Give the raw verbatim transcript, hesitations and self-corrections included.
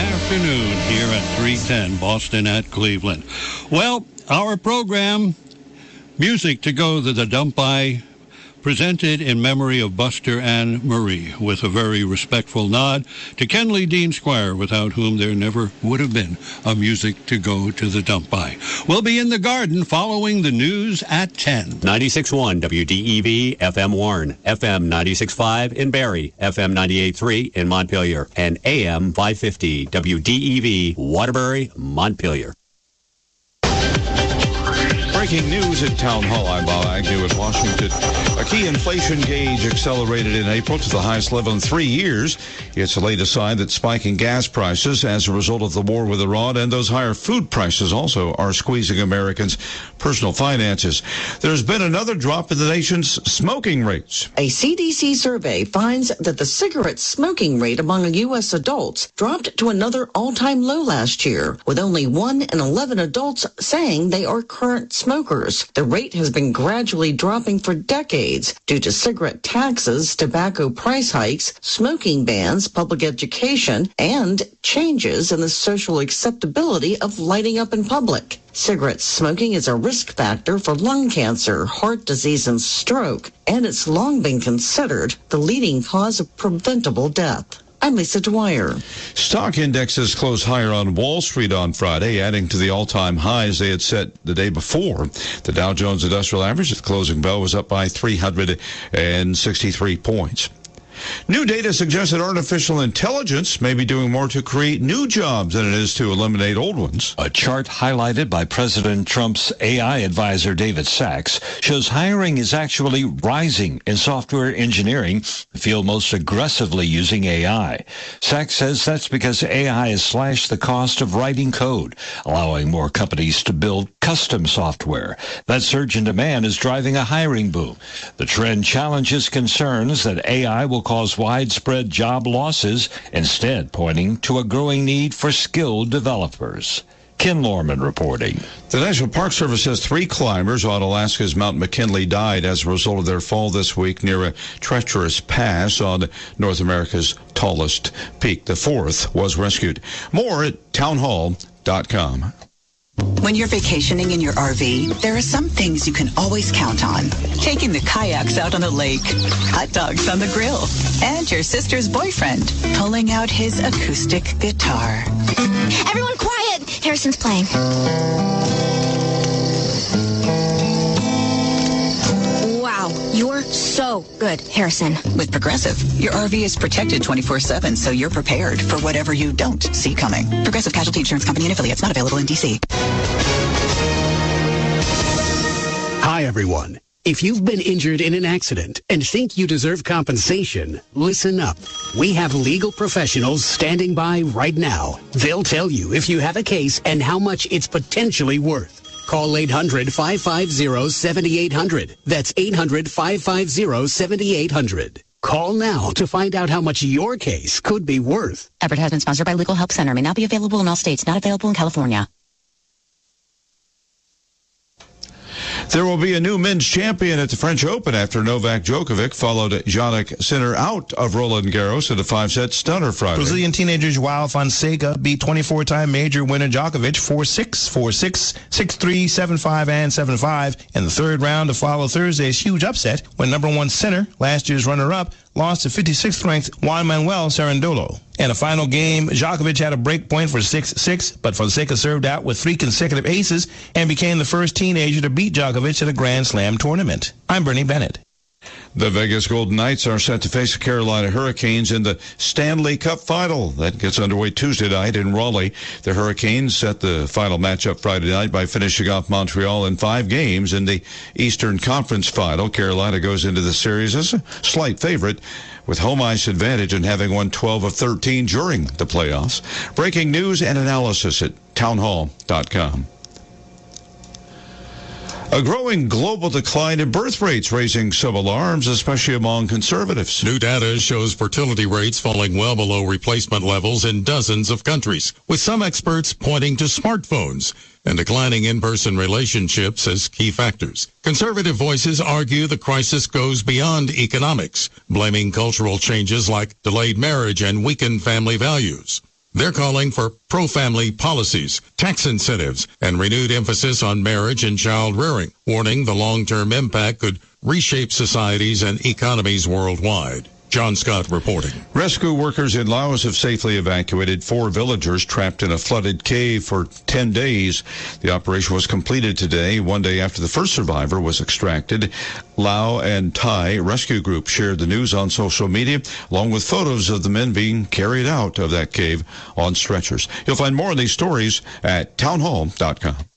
afternoon here at three ten, Boston at Cleveland. Well, our program, Music to Go to the Dump By, presented in memory of Buster and Marie, with a very respectful nod to Kenley Dean Squire, without whom there never would have been a Music to Go to the Dump By. We'll be in the garden following the news at ten. ninety-six point one W D E V, F M Warren, F M ninety-six point five in Barrie, F M ninety-eight point three in Montpelier, and A M five fifty W D E V, Waterbury, Montpelier. Breaking news at Town Hall. I'm Bob Agnew in Washington. A key inflation gauge accelerated in April to the highest level in three years. It's a latest sign that spiking gas prices as a result of the war with Iran and those higher food prices also are squeezing Americans' personal finances. There's been another drop in the nation's smoking rates. A C D C survey finds that the cigarette smoking rate among U S adults dropped to another all-time low last year, with only one in eleven adults saying they are current smokers. Smokers. The rate has been gradually dropping for decades due to cigarette taxes, tobacco price hikes, smoking bans, public education, and changes in the social acceptability of lighting up in public. Cigarette smoking is a risk factor for lung cancer, heart disease, and stroke, and it's long been considered the leading cause of preventable death. I'm Lisa Dwyer. Stock indexes closed higher on Wall Street on Friday, adding to the all-time highs they had set the day before. The Dow Jones Industrial Average at the closing bell was up by three hundred sixty-three points. New data suggests that artificial intelligence may be doing more to create new jobs than it is to eliminate old ones. A chart highlighted by President Trump's A I advisor David Sachs shows hiring is actually rising in software engineering, the field most aggressively using A I. Sachs says that's because A I has slashed the cost of writing code, allowing more companies to build custom software. That surge in demand is driving a hiring boom. The trend challenges concerns that A I will cause widespread job losses, instead pointing to a growing need for skilled developers. Ken Lorman reporting. The National Park Service says three climbers on Alaska's Mount McKinley died as a result of their fall this week near a treacherous pass on North America's tallest peak. The fourth was rescued. More at townhall dot com. When you're vacationing in your R V, there are some things you can always count on. Taking the kayaks out on the lake, hot dogs on the grill, and your sister's boyfriend pulling out his acoustic guitar. Everyone quiet! Harrison's playing. Wow, you're so good, Harrison. With Progressive, your R V is protected twenty-four seven, so you're prepared for whatever you don't see coming. Progressive Casualty Insurance Company and affiliates, not available in D C. Hi, everyone. If you've been injured in an accident and think you deserve compensation, listen up. We have legal professionals standing by right now. They'll tell you if you have a case and how much it's potentially worth. Call eight hundred, five five zero, seven eight zero zero. That's eight hundred, five five zero, seven eight zero zero. Call now to find out how much your case could be worth. Advertisement sponsored by Legal Help Center. May not be available in all states. Not available in California. There will be a new men's champion at the French Open after Novak Djokovic followed Jannik Sinner out of Roland Garros in a five-set stunner Friday. Brazilian teenager João Fonseca beat twenty-four-time major winner Djokovic four six, four six, six three, seven five, and seven five in the third round to follow Thursday's huge upset when number one Sinner, last year's runner-up, lost to fifty-sixth ranked Juan Manuel Cerundolo. In a final game, Djokovic had a break point for six six, but Fonseca served out with three consecutive aces and became the first teenager to beat Djokovic at a Grand Slam tournament. I'm Bernie Bennett. The Vegas Golden Knights are set to face the Carolina Hurricanes in the Stanley Cup Final. That gets underway Tuesday night in Raleigh. The Hurricanes set the final matchup Friday night by finishing off Montreal in five games in the Eastern Conference Final. Carolina goes into the series as a slight favorite, with home ice advantage and having won twelve of thirteen during the playoffs. Breaking news and analysis at townhall dot com. A growing global decline in birth rates raising some alarms, especially among conservatives. New data shows fertility rates falling well below replacement levels in dozens of countries, with some experts pointing to smartphones and declining in-person relationships as key factors. Conservative voices argue the crisis goes beyond economics, blaming cultural changes like delayed marriage and weakened family values. They're calling for pro-family policies, tax incentives, and renewed emphasis on marriage and child rearing, warning the long-term impact could reshape societies and economies worldwide. John Scott reporting. Rescue workers in Laos have safely evacuated four villagers trapped in a flooded cave for ten days. The operation was completed today, one day after the first survivor was extracted. Lao and Thai rescue group shared the news on social media, along with photos of the men being carried out of that cave on stretchers. You'll find more of these stories at townhall dot com.